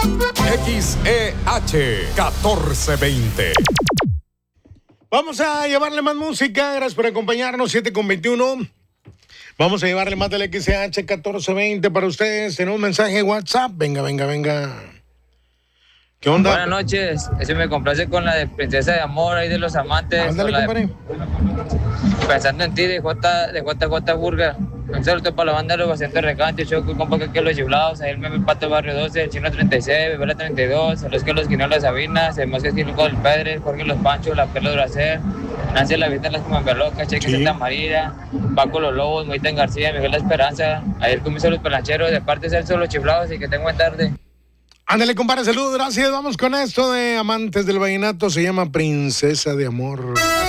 XEH 1420. Vamos a llevarle más música. Gracias por acompañarnos. 7:21. Vamos a llevarle más del XH 1420 para ustedes. Tenemos un mensaje de WhatsApp. Venga. ¿Qué onda? Buenas noches. Ese me complace con la de Princesa de Amor, ahí de los amantes. Ándale, compadre. Pensando en ti, de JJ Burger. Un saludo para la banda de los pacientes recantes, Choco, compa que los chiflados, ahí el meme Pato Barrio 12, el Chino 36, Bebela 32, los que los Quinolas Sabinas, el Mosque Esquilo del Pedre, Jorge Los Panchos, la Perla Duracel, Nancy La Vista, las Cumanberlocas, Cheque Santa María, Paco Los Lobos, Moitán García, Miguel La Esperanza, ayer comienzo los pelancheros, de parte de Celso los chiflados y que tengan buena tarde. Ándale, compadre, saludos, gracias. Vamos con esto de Amantes del Vallenato, se llama Princesa de Amor.